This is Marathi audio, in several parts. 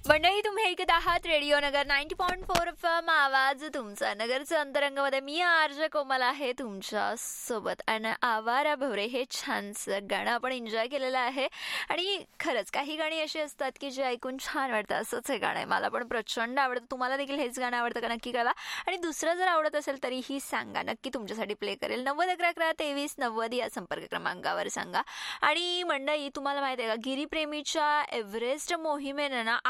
मंडळी, तुम्ही ऐकत आहात रेडिओ नगर 90.4 FM, आवाज तुमचा. नगरचं अंतरंगामध्ये मी आरजे कोमल आहे तुमच्या सोबत. आणि आवारा भवरे हे छानसं गाणं आपण एन्जॉय केलेलं आहे. आणि खरंच काही गाणी अशी असतात की जे ऐकून छान वाटतं. असंच हे गाणं आहे, मला पण प्रचंड आवडतं. तुम्हाला देखील हेच गाणं आवडतं का नक्की कळवा. आणि दुसरं जर आवडत असेल तरीही सांगा, नक्की तुमच्यासाठी प्ले करेल. 90112390 या संपर्क क्रमांकावर सांगा. आणि मंडळी, तुम्हाला माहिती आहे का, गिरीप्रेमीच्या एव्हरेस्ट मोहिमेनं ना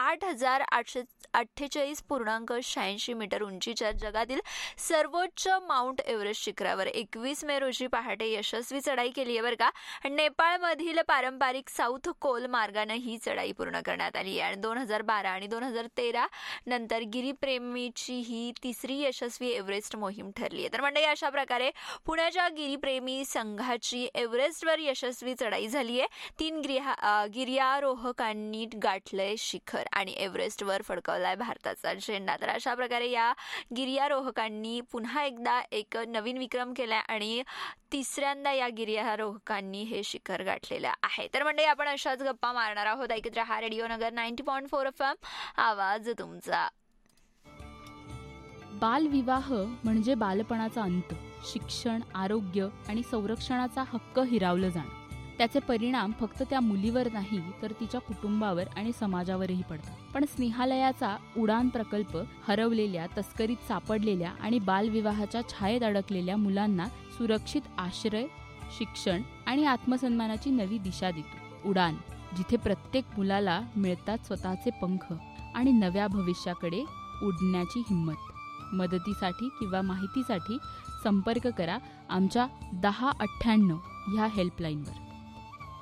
8,848.86 मीटर उंचीच्या जगातील सर्वोच्च माउंट एव्हरेस्ट शिखरावर 21 मे रोजी पहाटे यशस्वी चढाई केली आहे बरं का. नेपाळमधील पारंपरिक साऊथ कोल मार्गाने ही चढाई पूर्ण करण्यात आली आहे. आणि 2012 आणि 2013 नंतर गिरीप्रेमीची ही तिसरी यशस्वी एव्हरेस्ट मोहीम ठरली आहे. तर मंडळी, अशा प्रकारे पुण्याच्या गिरीप्रेमी संघाची एव्हरेस्टवर यशस्वी चढाई झाली आहे. 3 गिर्यारोहकांनी गाठलंय शिखर आणि एव्हरेस्टवर फडकवलाय भारताचा झेंडा. तर अशा प्रकारे या गिर्यारोहकांनी पुन्हा एकदा एक नवीन विक्रम केलाय आणि तिसऱ्यांदा या गिर्यारोहकांनी हे शिखर गाठलेलं आहे. तर मंडळी, आपण अशाच गप्पा मारणार आहोत. ऐकत रहा रेडिओ नगर 90.4 FM, आवाज तुमचा. बालविवाह म्हणजे बालपणाचा अंत, शिक्षण, आरोग्य आणि संरक्षणाचा हक्क हिरावलं जाणं. त्याचे परिणाम फक्त त्या मुलीवर नाही तर तिच्या कुटुंबावर आणि समाजावरही पडतात. पण स्नेहालयाचा उडान प्रकल्प हरवलेल्या, तस्करीत सापडलेल्या आणि बालविवाहाच्या छायेत अडकलेल्या मुलांना सुरक्षित आश्रय, शिक्षण आणि आत्मसन्मानाची नवी दिशा देतो. उडान, जिथे प्रत्येक मुलाला मिळतात स्वतःचे पंख आणि नव्या भविष्याकडे उडण्याची हिंमत. मदतीसाठी किंवा माहितीसाठी संपर्क करा आमच्या 1098 ह्या हेल्पलाईनवर.